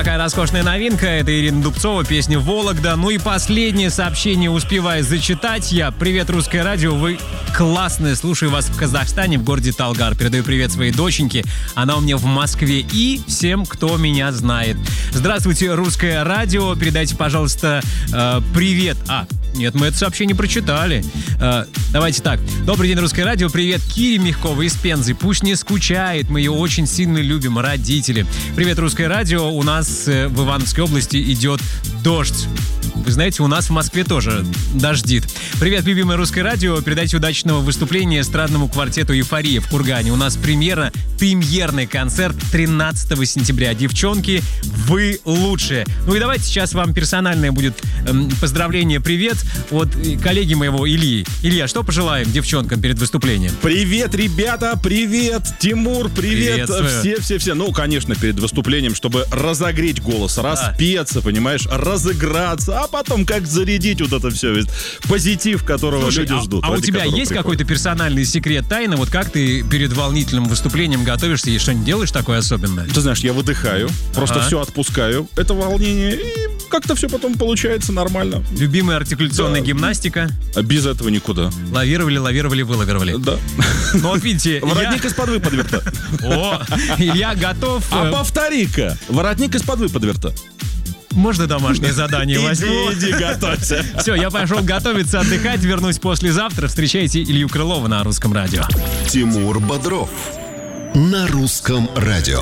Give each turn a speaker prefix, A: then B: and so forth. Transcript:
A: такая роскошная новинка. Это Ирина Дубцова, песня «Вологда». Ну и последнее сообщение успеваю зачитать я. Привет, Русское радио, вы классные. Слушаю вас в Казахстане, в городе Талгар. Передаю привет своей доченьке. Она у меня в Москве. И всем, кто меня знает. Здравствуйте, Русское радио. Передайте, пожалуйста, привет. Нет, мы это сообщение прочитали. Давайте так. Добрый день, Русское радио. Привет Кире Мягковой из Пензы. Пусть не скучает. Мы ее очень сильно любим. Родители. Привет, Русское радио. У нас в Ивановской области идет дождь. Вы знаете, у нас в Москве тоже дождит. Привет, любимое Русское радио. Передайте удачного выступления эстрадному квартету «Эйфория» в Кургане. У нас премьерный концерт 13 сентября. Девчонки, вы лучшие. Ну и давайте сейчас вам персональное будет поздравление, привет от коллеги моего Ильи. Илья, что пожелаем девчонкам перед выступлением?
B: Привет, ребята, привет, Тимур, привет, все. Ну, конечно, перед выступлением, чтобы разогреть голос, распеться, понимаешь, разыграться, а потом как зарядить вот это все, позитив, которого люди ждут.
A: А у тебя есть какой-то персональный секрет, тайна? Вот как ты перед волнительным выступлением готовишься и что-нибудь делаешь такое особенное?
B: Ты знаешь, я выдыхаю, просто все отпускаю, это волнение, и как-то все потом получается нормально.
A: Любимая артикуляционная гимнастика?
B: Без этого никуда.
A: Лавировали, вылавировали.
B: Да.
A: Ну вот видите,
B: воротник из-под выподверта.
A: О, Илья готов.
B: А повтори-ка, воротник из-под выподверта.
A: Можно домашнее задание возьму?
B: Иди, готовься.
A: Все, я пошел готовиться, отдыхать, вернусь послезавтра. Встречайте Илью Крылова на Русском радио.
C: Тимур Бодров на Русском радио.